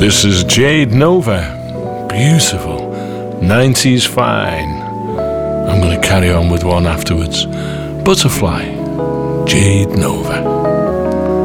This is Jade Nova. Beautiful. 90s fine. I'm going to carry on with one afterwards. Butterfly. Jade Nova.